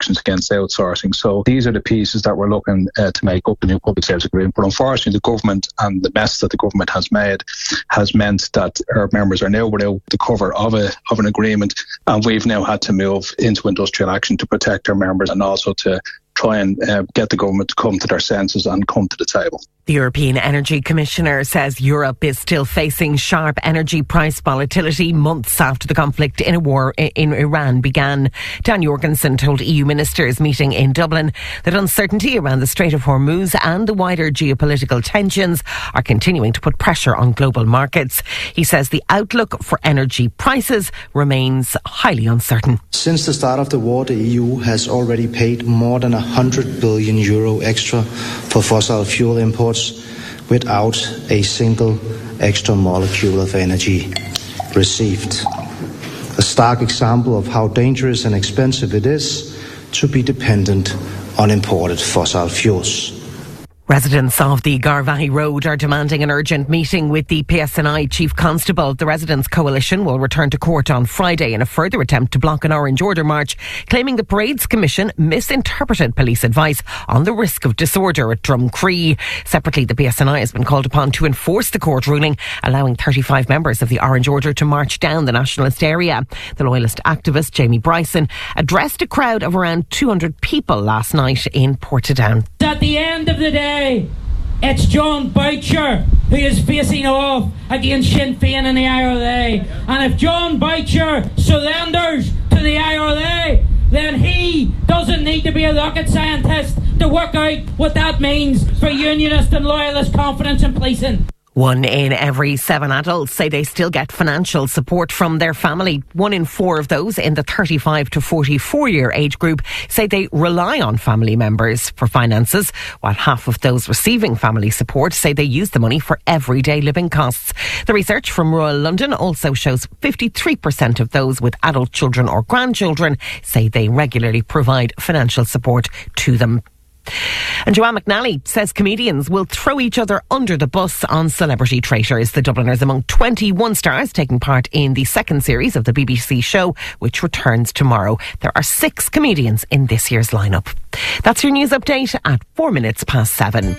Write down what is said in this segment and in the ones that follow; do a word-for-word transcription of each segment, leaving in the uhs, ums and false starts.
regulations against outsourcing. So these are the pieces that we're looking uh, to make up the new public service agreement. But unfortunately, the government and the mess that the government has made has meant that our members are now without the cover of a of an agreement, and we've now had to move into industrial action to protect our members and also to try and uh, get the government to come to their senses and come to the table. The European Energy Commissioner says Europe is still facing sharp energy price volatility months after the conflict in a war in Iran began. Dan Jorgensen told E U ministers meeting in Dublin that uncertainty around the Strait of Hormuz and the wider geopolitical tensions are continuing to put pressure on global markets. He says the outlook for energy prices remains highly uncertain. Since the start of the war, the E U has already paid more than one hundred billion euro extra for fossil fuel imports without a single extra molecule of energy received. A stark example of how dangerous and expensive it is to be dependent on imported fossil fuels. Residents of the Garvaghey Road are demanding an urgent meeting with the P S N I Chief Constable. The Residents' Coalition will return to court on Friday in a further attempt to block an Orange Order march, claiming the Parades Commission misinterpreted police advice on the risk of disorder at Drumcree. Separately, the P S N I has been called upon to enforce the court ruling, allowing thirty-five members of the Orange Order to march down the nationalist area. The Loyalist activist Jamie Bryson addressed a crowd of around two hundred people last night in Portadown. At the end of the day, it's John Boucher who is facing off against Sinn Féin and the I R L A. And if John Boucher surrenders to the I R L A, then he doesn't need to be a rocket scientist to work out what that means for unionist and loyalist confidence in policing. One in every seven adults say they still get financial support from their family. One in four of those in the thirty-five to forty-four year age group say they rely on family members for finances, while half of those receiving family support say they use the money for everyday living costs. The research from Royal London also shows fifty-three percent of those with adult children or grandchildren say they regularly provide financial support to them. And Joanne McNally says comedians will throw each other under the bus on Celebrity Traitors. The Dubliners among twenty-one stars taking part in the second series of the B B C show, which returns tomorrow. There are six comedians in this year's lineup. That's your news update at four minutes past seven.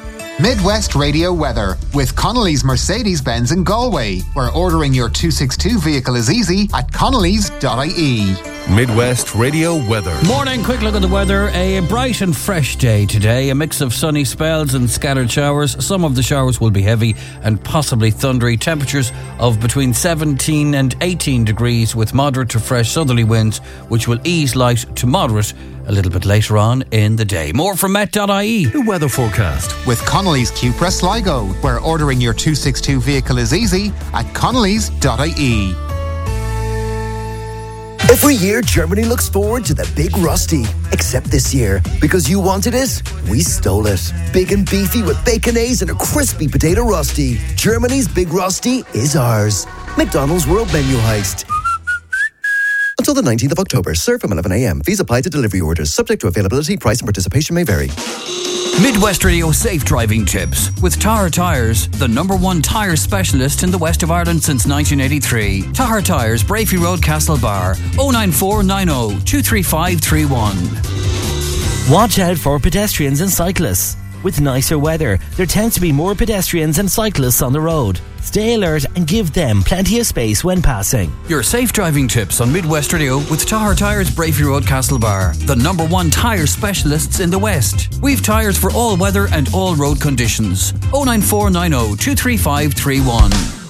Midwest Radio weather with Connolly's Mercedes-Benz in Galway, where ordering your two sixty-two vehicle is easy at connellys dot I E. Midwest Radio weather. Morning, quick look at the weather. A bright and fresh day today. A mix of sunny spells and scattered showers. Some of the showers will be heavy and possibly thundery. Temperatures of between seventeen and eighteen degrees with moderate to fresh southerly winds, which will ease light to moderate a little bit later on in the day. More from met dot I E. The weather forecast with Connolly's Cupra Sligo, where ordering your two sixty-two vehicle is easy at connellys dot I E. Every year, Germany looks forward to the Big Rusty. Except this year, because you wanted it, we stole it. Big and beefy with baconaise and a crispy potato rusty. Germany's Big Rusty is ours. McDonald's World Menu Heist. Until the nineteenth of October. Serve from eleven a.m. Fees apply to delivery orders. Subject to availability, price and participation may vary. Midwest Radio safe driving tips with Tahar Tyres, the number one tyre specialist in the west of Ireland since nineteen eighty-three. Tahar Tyres, Brafey Road, Castlebar, oh nine four nine oh two three five three one. Watch out for pedestrians and cyclists. With nicer weather, there tends to be more pedestrians and cyclists on the road. Stay alert and give them plenty of space when passing. Your safe driving tips on Midwest Radio with Tahar Tyres, Brafey Road, Castlebar, the number one tyre specialists in the West. We've tyres for all weather and all road conditions. oh nine four nine oh two three five three one.